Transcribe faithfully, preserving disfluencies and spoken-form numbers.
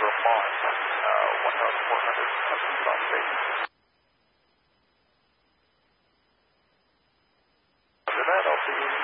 Vermont, uh, one thousand four hundred, Tucson Station. After that, I'll see you